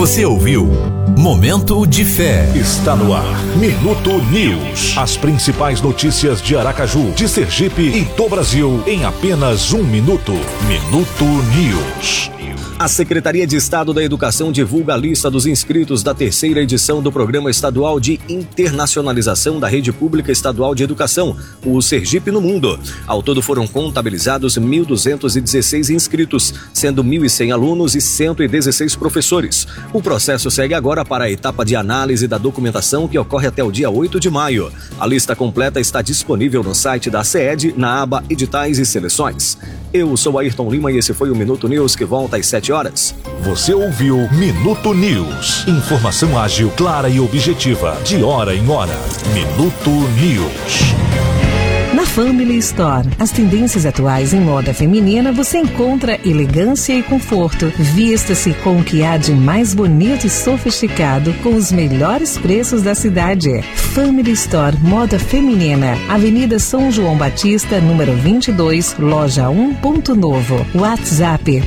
Você ouviu Momento de Fé. Está no ar Minuto News. As principais notícias de Aracaju, de Sergipe e do Brasil em apenas um minuto. Minuto News. A Secretaria de Estado da Educação divulga a lista dos inscritos da terceira edição do Programa Estadual de Internacionalização da Rede Pública Estadual de Educação, o Sergipe no Mundo. Ao todo foram contabilizados 1.216 inscritos, sendo 1.100 alunos e 116 professores. O processo segue agora para a etapa de análise da documentação que ocorre até o dia 8 de maio. A lista completa está disponível no site da CED, na aba Editais e Seleções. Eu sou Ayrton Lima e esse foi o Minuto News, que volta às 7 horas. Você ouviu Minuto News. Informação ágil, clara e objetiva, de hora em hora. Minuto News. Na Family Store, as tendências atuais em moda feminina você encontra elegância e conforto. Vista-se com o que há de mais bonito e sofisticado com os melhores preços da cidade. Family Store Moda Feminina, Avenida São João Batista, número 22, loja 1, Ponto Novo. WhatsApp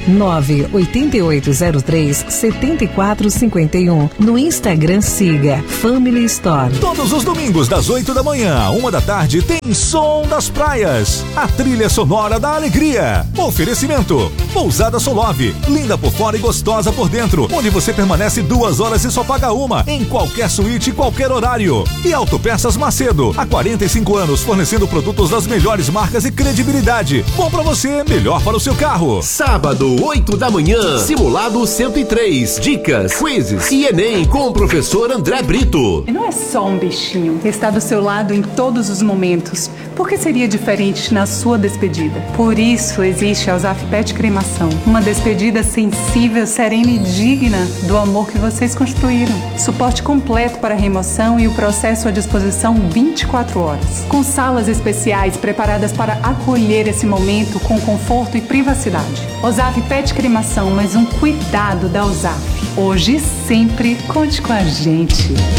98803-7451. No Instagram siga Family Store. Todos os domingos das 8 da manhã à 1 da tarde tem Som das Praias, a trilha sonora da alegria. Oferecimento: Pousada Solove, linda por fora e gostosa por dentro, onde você permanece 2 horas e só paga uma, em qualquer suíte, qualquer horário. E Autopeças Macedo, há 45 anos fornecendo produtos das melhores marcas e credibilidade. Bom pra você, melhor para o seu carro. Sábado, 8 da manhã, Simulado 103, dicas, quizzes e Enem com o professor André Brito. Não é só um bichinho, está do seu lado em todos os momentos. Por que seria diferente na sua despedida? Por isso existe a Osaf Pet Cremação, uma despedida sensível, serena e digna do amor que vocês construíram. Suporte completo para a remoção e o processo à disposição 24 horas. Com salas especiais preparadas para acolher esse momento com conforto e privacidade. Osaf Pet Cremação, mais um cuidado da Osaf. Hoje e sempre, conte com a gente.